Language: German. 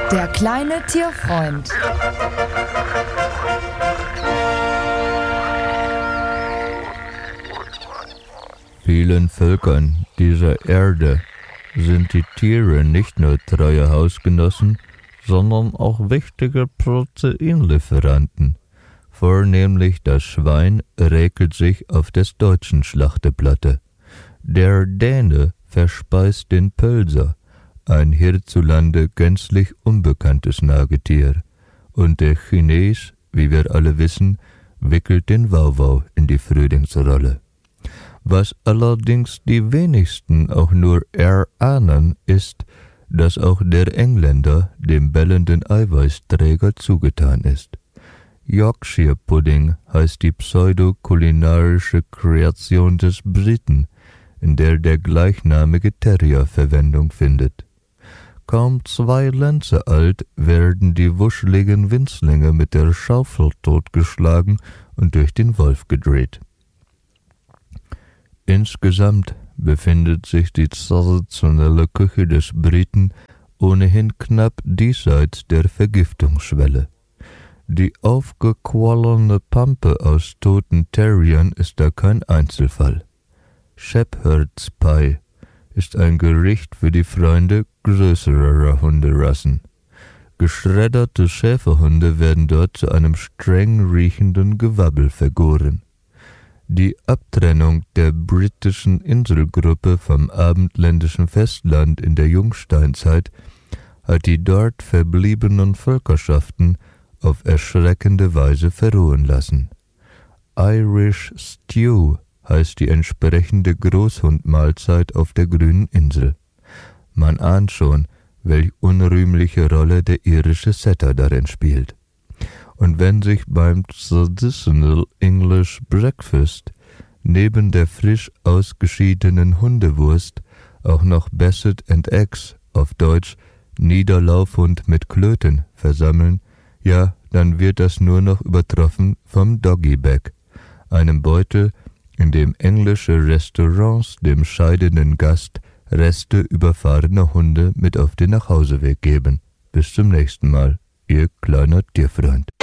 Der kleine Tierfreund. Vielen Völkern dieser Erde sind die Tiere nicht nur treue Hausgenossen, sondern auch wichtige Proteinlieferanten. Vornehmlich das Schwein räkelt sich auf des Deutschen Schlachteplatte. Der Däne verspeist den Pölser, ein hierzulande gänzlich unbekanntes Nagetier. Und der Chines, wie wir alle wissen, wickelt den Wauwau in die Frühlingsrolle. Was allerdings die wenigsten auch nur erahnen, ist, dass auch der Engländer dem bellenden Eiweißträger zugetan ist. Yorkshire Pudding heißt die pseudo-kulinarische Kreation des Briten, in der gleichnamige Terrier Verwendung findet. Kaum 2 Lenze alt werden die wuscheligen Winzlinge mit der Schaufel totgeschlagen und durch den Wolf gedreht. Insgesamt befindet sich die traditionelle Küche des Briten ohnehin knapp diesseits der Vergiftungsschwelle. Die aufgequollene Pampe aus toten Terriern ist da kein Einzelfall. Shepherd's Pie ist ein Gericht für die Freunde größerer Hunderassen. Geschredderte Schäferhunde werden dort zu einem streng riechenden Gewabbel vergoren. Die Abtrennung der britischen Inselgruppe vom abendländischen Festland in der Jungsteinzeit hat die dort verbliebenen Völkerschaften auf erschreckende Weise verrohen lassen. Irish Stew heißt die entsprechende Großhundmahlzeit auf der grünen Insel. Man ahnt schon, welch unrühmliche Rolle der irische Setter darin spielt. Und wenn sich beim Traditional English Breakfast neben der frisch ausgeschiedenen Hundewurst auch noch Basset and Eggs, auf Deutsch Niederlaufhund mit Klöten, versammeln, ja, dann wird das nur noch übertroffen vom Doggy-Bag, einem Beutel, in dem englische Restaurants dem scheidenden Gast Reste überfahrener Hunde mit auf den Nachhauseweg geben. Bis zum nächsten Mal, Ihr kleiner Tierfreund.